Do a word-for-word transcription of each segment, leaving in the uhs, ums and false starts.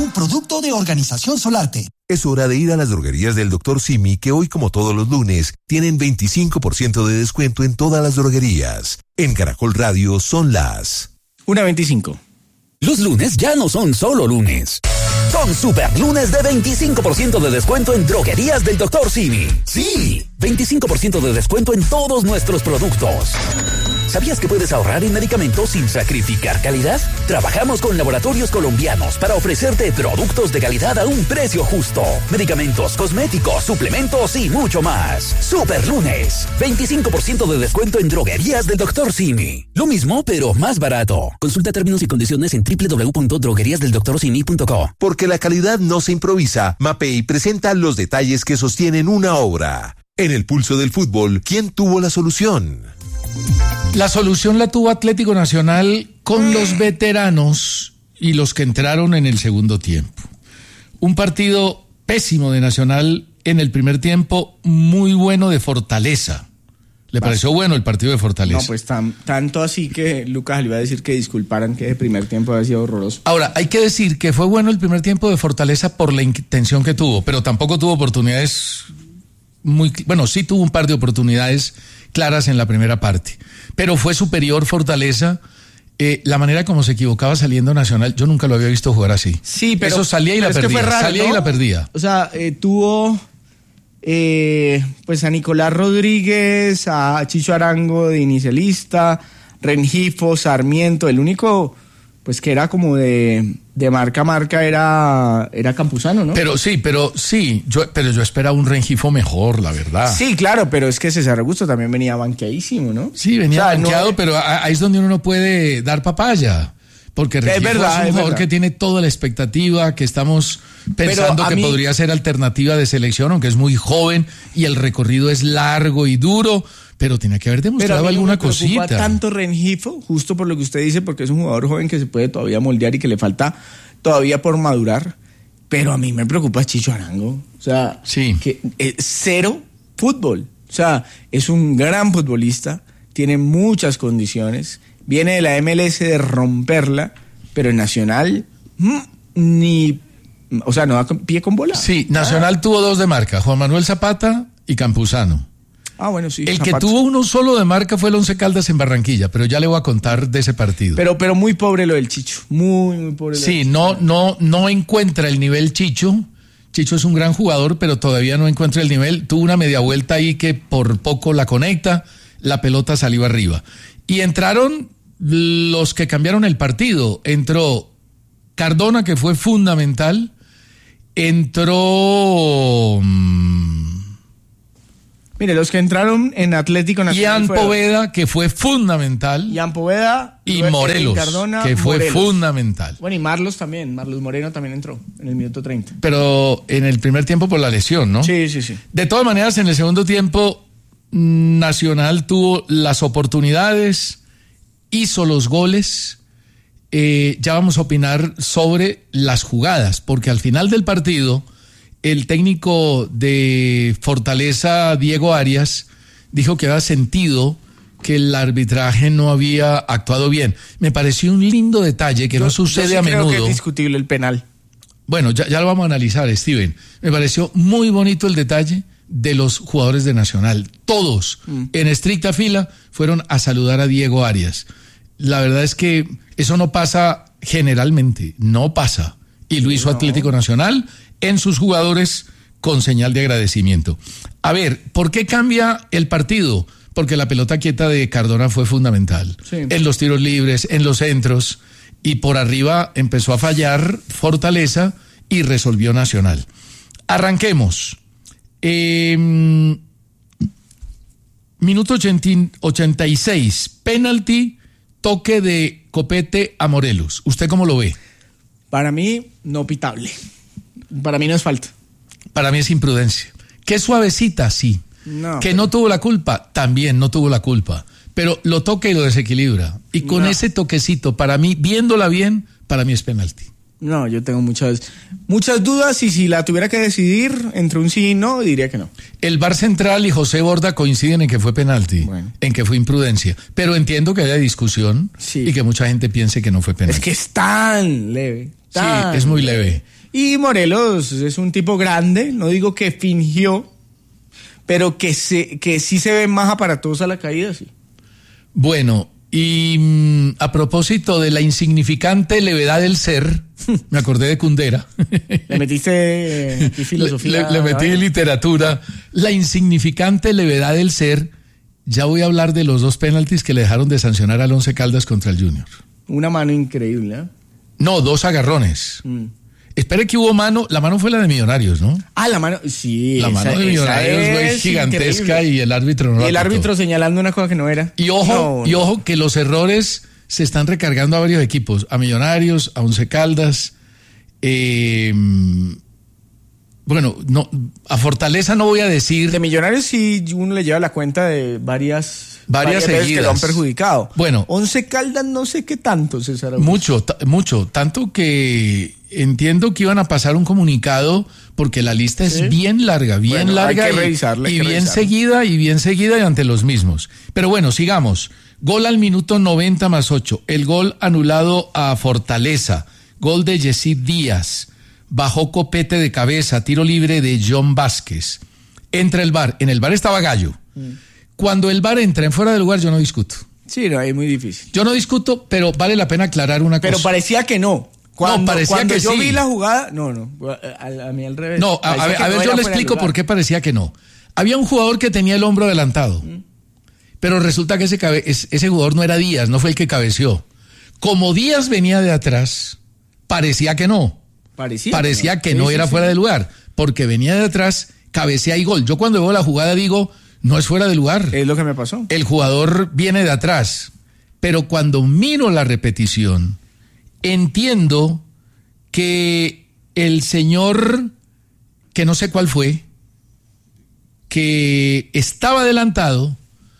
un producto de Organización Solarte. Es hora de ir a las droguerías del doctor Simi, que hoy, como todos los lunes, tienen veinticinco por ciento de descuento en todas las droguerías. En Caracol Radio son las una veinticinco. Los lunes ya no son solo lunes. Son super lunes de veinticinco por ciento de descuento en droguerías del doctor Simi. Sí, veinticinco por ciento de descuento en todos nuestros productos. ¿Sabías que puedes ahorrar en medicamentos sin sacrificar calidad? Trabajamos con laboratorios colombianos para ofrecerte productos de calidad a un precio justo. Medicamentos, cosméticos, suplementos y mucho más. Super lunes, veinticinco por ciento de descuento en droguerías del doctor Simi. Lo mismo, pero más barato. Consulta términos y condiciones en doble u doble u doble u punto droguerías del doctor simi punto co. Porque la calidad no se improvisa, Mapei presenta los detalles que sostienen una obra. En el pulso del fútbol, ¿quién tuvo la solución? La solución la tuvo Atlético Nacional con los veteranos y los que entraron en el segundo tiempo. Un partido pésimo de Nacional en el primer tiempo, muy bueno de Fortaleza. ¿Le pareció bueno el partido de Fortaleza? No, pues tan, tanto así que Lucas le iba a decir que disculparan que el primer tiempo había sido horroroso. Ahora, hay que decir que fue bueno el primer tiempo de Fortaleza por la intención que tuvo, pero tampoco tuvo oportunidades muy... Bueno, sí tuvo un par de oportunidades claras en la primera parte, pero fue superior Fortaleza. Eh, la manera como se equivocaba saliendo Nacional, yo nunca lo había visto jugar así. Sí, pero... Eso salía y la perdía, es que fue raro, salía, ¿no? Y la perdía. O sea, eh, tuvo... Eh, pues a Nicolás Rodríguez, a Chicho Arango de inicialista, Rengifo, Sarmiento, el único pues que era como de, de marca a marca era, era Campuzano, ¿no? Pero sí, pero sí, yo, pero yo esperaba un Rengifo mejor, la verdad. Sí, claro, pero es que César Augusto también venía banqueadísimo, ¿no? Sí, venía o sea, banqueado, no, pero ahí es donde uno no puede dar papaya. Porque Rengifo es, verdad, es un es jugador verdad. que tiene toda la expectativa, que estamos pensando que mí... podría ser alternativa de selección, aunque es muy joven y el recorrido es largo y duro, pero tiene que haber demostrado alguna cosita. Pero tanto Rengifo, justo por lo que usted dice, porque es un jugador joven que se puede todavía moldear y que le falta todavía por madurar, pero a mí me preocupa Chicho Arango. O sea, sí. que es cero fútbol. O sea, es un gran futbolista, tiene muchas condiciones, viene de la M L S de romperla, pero en Nacional mmm, ni, o sea, no da pie con bola. Sí, Nacional ah. tuvo dos de marca, Juan Manuel Zapata y Campuzano. Ah, bueno, sí. El Zapata. que tuvo uno solo de marca fue el Once Caldas en Barranquilla, pero ya le voy a contar de ese partido. Pero, pero muy pobre lo del Chicho, muy, muy pobre. Lo sí, del no, Chicho. no, no encuentra el nivel Chicho. Chicho es un gran jugador, pero todavía no encuentra el nivel. Tuvo una media vuelta ahí que por poco la conecta, la pelota salió arriba. Y entraron los que cambiaron el partido. Entró Cardona, que fue fundamental. Entró... Mire, los que entraron en Atlético Nacional Ian Poveda, que fue fundamental. Ian Poveda. Y Morelos, Cardona, que fue Morelos. fundamental. Bueno, y Marlos también. Marlos Moreno también entró en el minuto treinta. Pero en el primer tiempo por la lesión, ¿no? Sí, sí, sí. De todas maneras, en el segundo tiempo, Nacional tuvo las oportunidades, hizo los goles. Eh, ya vamos a opinar sobre las jugadas, porque al final del partido el técnico de Fortaleza, Diego Arias, dijo que había sentido que el arbitraje no había actuado bien. Me pareció un lindo detalle que yo, no sucede yo sí a creo menudo. Que es discutible el penal. Bueno, ya, ya lo vamos a analizar, Steven. Me pareció muy bonito el detalle de los jugadores de Nacional. Todos, mm. en estricta fila, fueron a saludar a Diego Arias. La verdad es que eso no pasa generalmente, no pasa. Y lo hizo no. Atlético Nacional en sus jugadores con señal de agradecimiento. A ver, ¿por qué cambia el partido? Porque la pelota quieta de Cardona fue fundamental. Sí. En los tiros libres, en los centros, y por arriba empezó a fallar Fortaleza y resolvió Nacional. Arranquemos. Eh, minuto ochenta y seis, penalti, toque de Copete a Morelos. ¿Usted cómo lo ve? Para mí, no pitable. Para mí no es falta. Para mí es imprudencia. Qué suavecita, sí. No, que pero... no tuvo la culpa, también no tuvo la culpa. Pero lo toca y lo desequilibra. Y con no. ese toquecito, para mí, viéndola bien, para mí es penalti. No, yo tengo muchas muchas dudas y si la tuviera que decidir entre un sí y no, diría que no. El V A R Central y José Borda coinciden en que fue penalti, bueno. en que fue imprudencia. Pero entiendo que haya discusión sí. y que mucha gente piense que no fue penalti. Es que es tan leve. Tan sí, es muy leve. Y Morelos es un tipo grande, no digo que fingió, pero que, se, que sí se ve más aparatosa la caída, sí. Bueno, y mmm, a propósito de la insignificante levedad del ser, me acordé de Kundera. Le metiste aquí filosofía. Le, le, le metí ¿vale? literatura. La insignificante levedad del ser. Ya voy a hablar de los dos penaltis que le dejaron de sancionar al Once Caldas contra el Junior. Una mano increíble, ¿eh? No, dos agarrones. Mm. Espere que hubo mano, la mano fue la de Millonarios, ¿no? Ah, la mano, sí. La esa, mano de Millonarios fue gigantesca increíble. Y el árbitro no Y el la árbitro señalando una cosa que no era. Y ojo, no, y no. ojo que los errores se están recargando a varios equipos, a Millonarios, a Once Caldas, eh, bueno, no, a Fortaleza no voy a decir. De Millonarios sí uno le lleva la cuenta de varias... Varias, varias seguidas que lo han perjudicado. Bueno, Once Caldas no sé qué tanto, César Augusto. Mucho, t- mucho, tanto que entiendo que iban a pasar un comunicado porque la lista ¿Sí? es bien larga, bien bueno, larga hay que y, revisarla, hay y que bien revisarla. seguida y bien seguida y ante los mismos. Pero bueno, sigamos. Gol al minuto noventa más ocho. El gol anulado a Fortaleza. Gol de Yesid Díaz. Bajó copete de cabeza, tiro libre de John Vázquez. Entra el V A R. En el V A R estaba Gallo. Mm. Cuando el V A R entra en fuera de lugar, yo no discuto. Sí, no, es muy difícil. Yo no discuto, pero vale la pena aclarar una pero cosa. Pero parecía que no. Cuando, no, parecía cuando que yo sí. vi la jugada, no, no, a, a mí al revés. No, a, a ver, a ver no yo le explico por qué parecía que no. Había un jugador que tenía el hombro adelantado, ¿Mm? pero resulta que ese, cabe, ese jugador no era Díaz, no fue el que cabeció. Como Díaz venía de atrás, parecía que no. Parecía, parecía no. que sí, no sí, era sí. fuera de lugar, porque venía de atrás, cabecea y gol. Yo cuando veo la jugada digo, no es fuera de lugar. Es lo que me pasó. El jugador viene de atrás, pero cuando miro la repetición, entiendo que el señor, que no sé cuál fue, que estaba adelantado,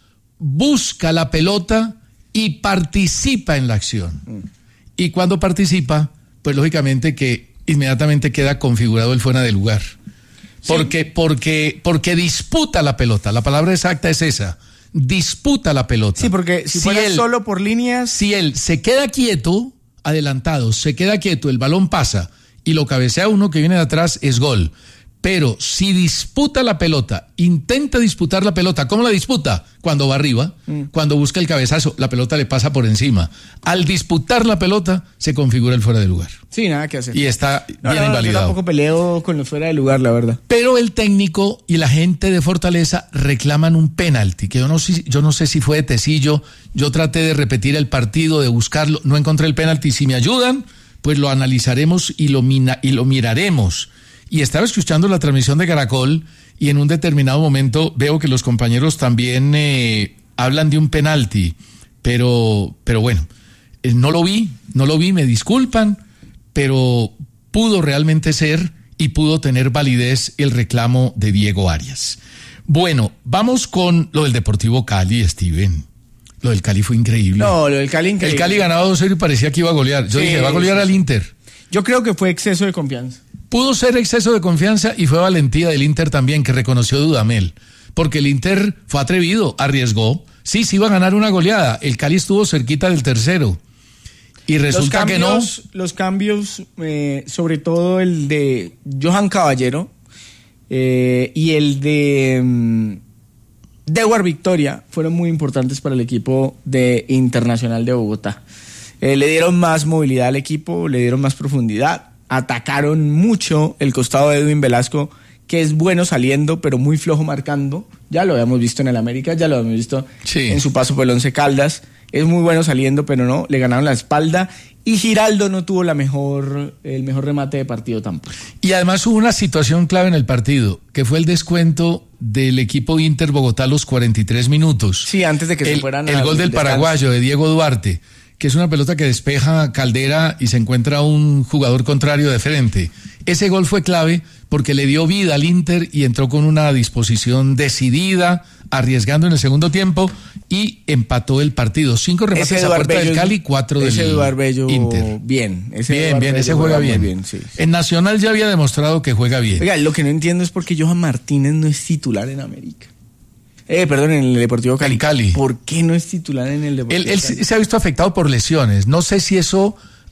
busca la pelota y participa en la acción. Mm. Y cuando participa, pues lógicamente que inmediatamente queda configurado el fuera de lugar. Porque, sí. porque, porque disputa la pelota, la palabra exacta es esa, disputa la pelota. Sí, porque si, si fuera él, solo por líneas... Si él se queda quieto, adelantado, se queda quieto, el balón pasa y lo cabecea uno que viene de atrás, es gol. Pero si disputa la pelota, intenta disputar la pelota, ¿cómo la disputa? Cuando va arriba, mm. cuando busca el cabezazo, la pelota le pasa por encima. Al disputar la pelota, se configura el fuera de lugar. Sí, nada que hacer. Y está no, bien no, invalidado. Yo tampoco peleo con los fuera de lugar, la verdad. Pero el técnico y la gente de Fortaleza reclaman un penalti, que yo no, yo no sé si fue de Tecillo. Yo traté de repetir el partido, de buscarlo, no encontré el penalti. Si me ayudan, pues lo analizaremos y lo, mina, y lo miraremos. Y estaba escuchando la transmisión de Caracol y en un determinado momento veo que los compañeros también eh, hablan de un penalti, pero, pero bueno, eh, no lo vi, no lo vi, me disculpan, pero pudo realmente ser y pudo tener validez el reclamo de Diego Arias. Bueno, vamos con lo del Deportivo Cali, Steven. Lo del Cali fue increíble. No, lo del Cali increíble. El Cali ganaba dos cero y parecía que iba a golear. Yo sí, dije, va a golear sí, al Inter. Yo creo que fue exceso de confianza. Pudo ser exceso de confianza y fue valentía del Inter también, que reconoció Dudamel. Porque el Inter fue atrevido, arriesgó. Sí, sí iba a ganar una goleada. El Cali estuvo cerquita del tercero. Y resulta los cambios, que no. Los cambios, eh, sobre todo el de Johan Caballero eh, y el de um, Dewar Victoria, fueron muy importantes para el equipo de Internacional de Bogotá. Eh, le dieron más movilidad al equipo, le dieron más profundidad. Atacaron mucho el costado de Edwin Velasco, que es bueno saliendo, pero muy flojo marcando. Ya lo habíamos visto en el América, ya lo habíamos visto sí. en su paso por el Once Caldas. Es muy bueno saliendo, pero no, le ganaron la espalda. Y Giraldo no tuvo la mejor, el mejor remate de partido tampoco. Y además hubo una situación clave en el partido, que fue el descuento del equipo Inter Bogotá a los cuarenta y tres minutos. Sí, antes de que el, se fueran El gol del descanso. Paraguayo, de Diego Duarte, que es una pelota que despeja Caldera y se encuentra un jugador contrario de frente. Ese gol fue clave porque le dio vida al Inter y entró con una disposición decidida, arriesgando en el segundo tiempo y empató el partido. Cinco remates a puerta del Cali, cuatro del Inter. Bien, ese bien, bien, ese juega, juega bien. bien sí, sí. En Nacional ya había demostrado que juega bien. Oiga, lo que no entiendo es por qué Johan Martínez no es titular en América. Eh, perdón, en el Deportivo Cali. Cali. ¿Por qué no es titular en el Deportivo él, él Cali? se ha visto afectado por lesiones. No sé si eso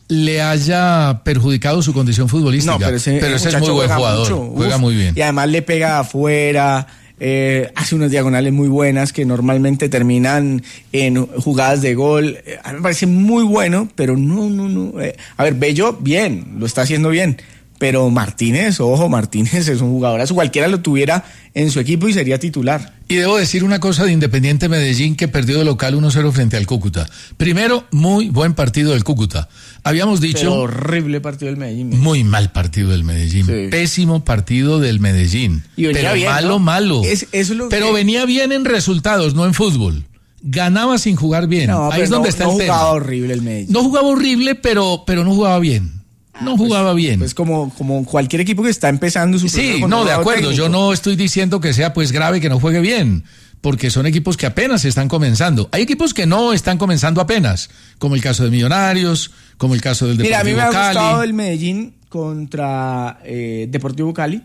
le haya perjudicado su condición futbolística. No, pero ese, pero ese es muy buen jugador, mucho. Juega Uf, muy bien. Y además le pega afuera, eh, hace unas diagonales muy buenas que normalmente terminan en jugadas de gol. Eh, a mí me parece muy bueno, pero no, no, no. Eh, a ver, Bello, bien, lo está haciendo bien. Pero Martínez, ojo, Martínez es un jugadorazo, cualquiera lo tuviera en su equipo y sería titular. Y debo decir una cosa de Independiente Medellín, que perdió de local uno cero frente al Cúcuta. Primero, muy buen partido del Cúcuta. Habíamos dicho... Pero horrible partido del Medellín. ¿eh? Muy mal partido del Medellín. Sí. Pésimo partido del Medellín. Y venía pero bien, malo, ¿no? malo. Es, eso es lo pero que... venía bien en resultados, no en fútbol. Ganaba sin jugar bien. No, Ahí es donde no, está no el tema. No jugaba horrible el Medellín. No jugaba horrible, pero, pero no jugaba bien. No ah, jugaba pues, bien. Pues como, como cualquier equipo que está empezando su Sí, no, de acuerdo. Técnico. Yo no estoy diciendo que sea pues grave que no juegue bien, porque son equipos que apenas están comenzando. Hay equipos que no están comenzando apenas, como el caso de Millonarios, como el caso del Deportivo Cali. Mira, a mí me ha Cali. gustado el Medellín contra eh, Deportivo Cali.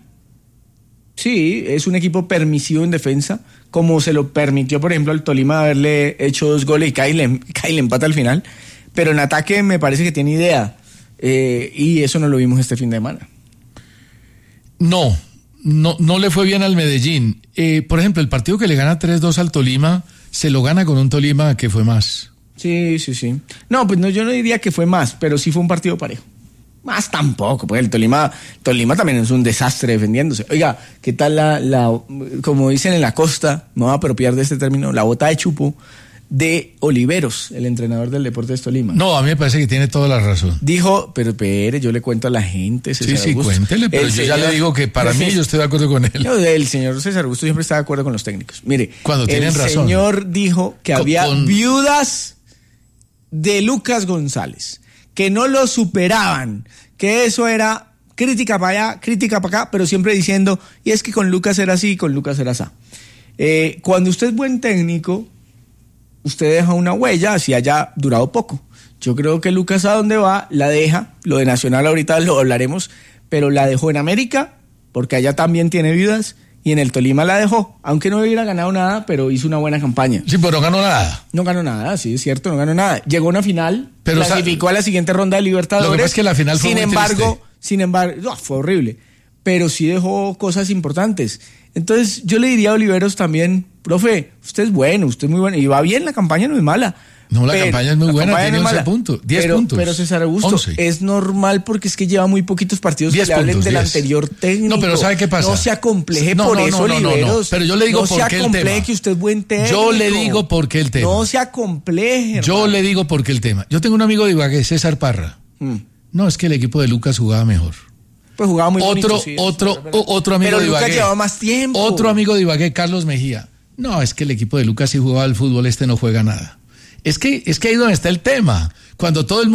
Sí, es un equipo permisivo en defensa, como se lo permitió, por ejemplo, al Tolima haberle hecho dos goles y Cali le, Cali le empata al final. Pero en ataque me parece que tiene idea. Eh, y eso no lo vimos este fin de semana. No, no, no le fue bien al Medellín. Eh, por ejemplo, el partido que le gana tres dos al Tolima, se lo gana con un Tolima que fue más. Sí, sí, sí. No, pues no, yo no diría que fue más, pero sí fue un partido parejo. Más tampoco, porque el Tolima, Tolima también es un desastre defendiéndose. Oiga, ¿qué tal la, la, como dicen en la costa, me voy a apropiar de este término, la bota de chupo de Oliveros, el entrenador del Deportes Tolima? No, a mí me parece que tiene toda la razón. Dijo, pero espere, yo le cuento a la gente, César Sí, sí, Augusto. cuéntele, pero el yo señor, ya le digo que para mí yo estoy de acuerdo con él. No, el señor César Augusto siempre está de acuerdo con los técnicos. Mire, cuando tienen razón. El señor dijo que con, había con... viudas de Lucas González, que no lo superaban, que eso era crítica para allá, crítica para acá, pero siempre diciendo, y es que con Lucas era así, con Lucas era así. Eh, cuando usted es buen técnico, usted deja una huella, así haya durado poco. Yo creo que Lucas a donde va, la deja, lo de Nacional ahorita lo hablaremos, pero la dejó en América, porque allá también tiene viudas, y en el Tolima la dejó, aunque no hubiera ganado nada, pero hizo una buena campaña. Sí, pero no ganó nada. No ganó nada, sí, es cierto, no ganó nada. Llegó a una final, pero clasificó a la siguiente ronda de Libertadores. Lo que pasa es que la final fue sin muy embargo, triste. Sin embargo, no, fue horrible, pero sí dejó cosas importantes. Entonces yo le diría a Oliveros también, profe, usted es bueno, usted es muy bueno, y va bien, la campaña no es mala. No, la pero, campaña es muy buena, tiene no once puntos, diez pero, puntos. Pero César Augusto, once. Es normal porque es que lleva muy poquitos partidos que le hablen puntos, del diez. Anterior técnico. No, pero ¿sabe qué pasa? No se acompleje no, por no, eso, no, no, Oliveros. No, no, pero yo le digo no por qué el tema. No se acompleje que usted es buen técnico. Yo le digo por qué el tema. No se acompleje, Yo le digo por qué el tema. Yo tengo un amigo de Ibagué, César Parra. Hmm. No, es que el equipo de Lucas jugaba mejor. Pues jugaba muy otro, bonito, sí, otro, es otro amigo pero de Ibagué. Lucas llevaba más tiempo. Otro amigo de Ibagué, Carlos Mejía. No, es que el equipo de Lucas sí jugaba al fútbol, este no juega nada. Es que, es que ahí donde está el tema. Cuando todo el